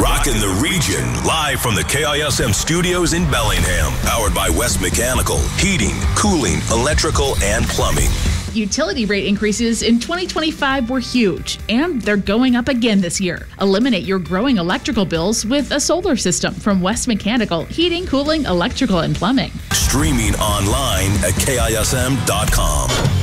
Rockin' the region, live from the KISM studios in Bellingham. Powered by West Mechanical, heating, cooling, electrical, and plumbing. Utility rate increases in 2025 were huge, and they're going up again this year. Eliminate your growing electrical bills with a solar system from West Mechanical, heating, cooling, electrical, and plumbing. Streaming online at KISM.com.